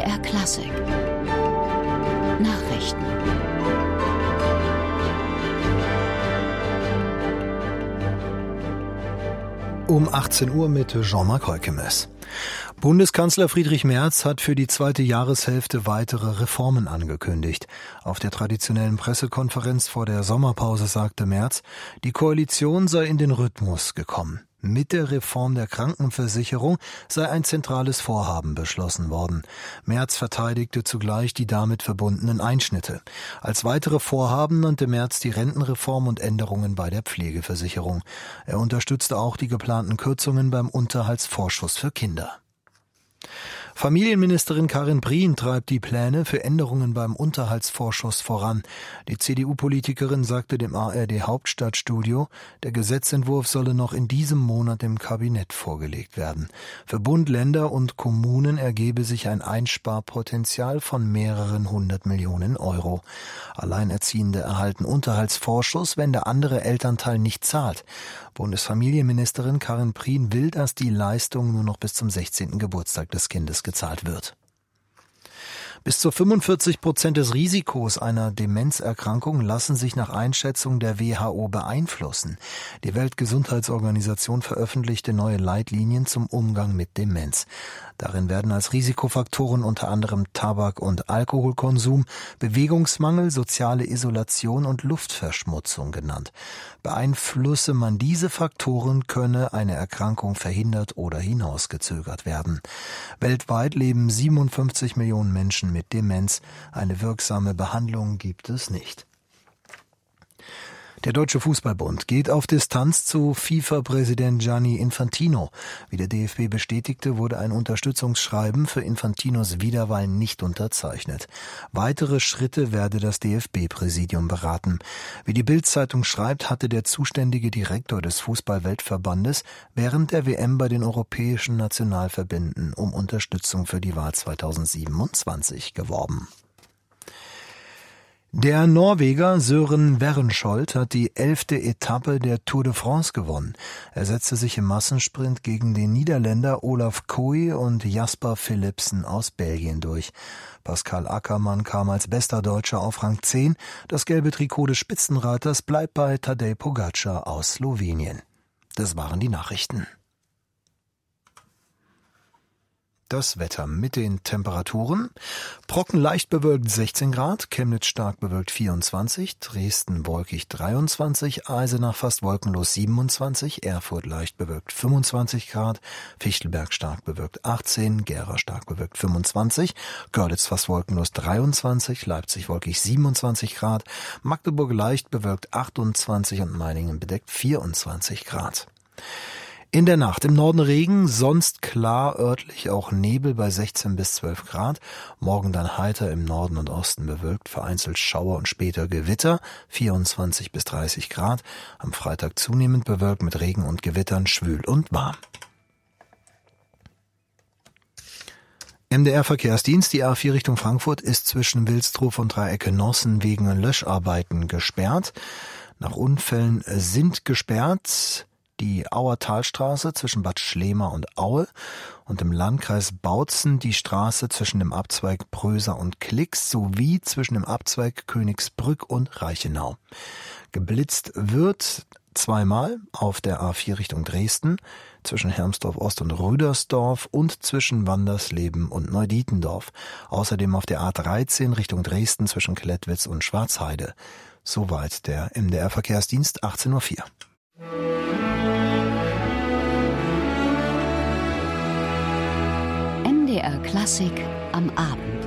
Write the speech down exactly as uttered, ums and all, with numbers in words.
R Klassik Nachrichten. Um achtzehn Uhr mit Jean-Marc Heukemes. Bundeskanzler Friedrich Merz hat für die zweite Jahreshälfte weitere Reformen angekündigt. Auf der traditionellen Pressekonferenz vor der Sommerpause sagte Merz, die Koalition sei in den Rhythmus gekommen. Mit der Reform der Krankenversicherung sei ein zentrales Vorhaben beschlossen worden. Merz verteidigte zugleich die damit verbundenen Einschnitte. Als weitere Vorhaben nannte Merz die Rentenreform und Änderungen bei der Pflegeversicherung. Er unterstützte auch die geplanten Kürzungen beim Unterhaltsvorschuss für Kinder. Familienministerin Karin Prien treibt die Pläne für Änderungen beim Unterhaltsvorschuss voran. Die C D U-Politikerin sagte dem A R D-Hauptstadtstudio, der Gesetzentwurf solle noch in diesem Monat dem Kabinett vorgelegt werden. Für Bund, Länder und Kommunen ergebe sich ein Einsparpotenzial von mehreren hundert Millionen Euro. Alleinerziehende erhalten Unterhaltsvorschuss, wenn der andere Elternteil nicht zahlt. Bundesfamilienministerin Karin Prien will, dass die Leistung nur noch bis zum sechzehnten Geburtstag des Kindes gezahlt wird. Bis zu fünfundvierzig Prozent des Risikos einer Demenzerkrankung lassen sich nach Einschätzung der W H O beeinflussen. Die Weltgesundheitsorganisation veröffentlichte neue Leitlinien zum Umgang mit Demenz. Darin werden als Risikofaktoren unter anderem Tabak- und Alkoholkonsum, Bewegungsmangel, soziale Isolation und Luftverschmutzung genannt. Beeinflusse man diese Faktoren, könne eine Erkrankung verhindert oder hinausgezögert werden. Weltweit leben siebenundfünfzig Millionen Menschen mit Demenz. Eine wirksame Behandlung gibt es nicht. Der Deutsche Fußballbund geht auf Distanz zu FIFA-Präsident Gianni Infantino. Wie der D F B bestätigte, wurde ein Unterstützungsschreiben für Infantinos Wiederwahl nicht unterzeichnet. Weitere Schritte werde das D F B-Präsidium beraten. Wie die Bild-Zeitung schreibt, hatte der zuständige Direktor des Fußball-Weltverbandes während der W M bei den europäischen Nationalverbänden um Unterstützung für die Wahl zweitausendsiebenundzwanzig geworben. Der Norweger Søren Werenskiold hat die elfte Etappe der Tour de France gewonnen. Er setzte sich im Massensprint gegen den Niederländer Olaf Koe und Jasper Philipsen aus Belgien durch. Pascal Ackermann kam als bester Deutscher auf Rang zehn. Das gelbe Trikot des Spitzenreiters bleibt bei Tadej Pogačar aus Slowenien. Das waren die Nachrichten. Das Wetter mit den Temperaturen. Brocken leicht bewölkt sechzehn Grad, Chemnitz stark bewölkt vierundzwanzig, Dresden wolkig dreiundzwanzig, Eisenach fast wolkenlos siebenundzwanzig, Erfurt leicht bewölkt fünfundzwanzig Grad, Fichtelberg stark bewölkt achtzehn, Gera stark bewölkt fünfundzwanzig, Görlitz fast wolkenlos dreiundzwanzig, Leipzig wolkig siebenundzwanzig Grad, Magdeburg leicht bewölkt achtundzwanzig und Meiningen bedeckt vierundzwanzig Grad. In der Nacht im Norden Regen, sonst klar örtlich auch Nebel bei sechzehn bis zwölf Grad. Morgen dann heiter im Norden und Osten bewölkt, vereinzelt Schauer und später Gewitter, vierundzwanzig bis dreißig Grad. Am Freitag zunehmend bewölkt mit Regen und Gewittern, schwül und warm. M D R-Verkehrsdienst, die A vier Richtung Frankfurt ist zwischen Wilsdruf und Dreiecke-Nossen wegen Löscharbeiten gesperrt. Nach Unfällen sind gesperrt die Auertalstraße zwischen Bad Schlema und Aue und im Landkreis Bautzen die Straße zwischen dem Abzweig Pröser und Klix sowie zwischen dem Abzweig Königsbrück und Reichenau. Geblitzt wird zweimal auf der A vier Richtung Dresden, zwischen Hermsdorf Ost und Rüdersdorf und zwischen Wandersleben und Neudietendorf. Außerdem auf der A dreizehn Richtung Dresden zwischen Klettwitz und Schwarzheide. Soweit der M D R-Verkehrsdienst, achtzehn Uhr vier. M D R Klassik am Abend.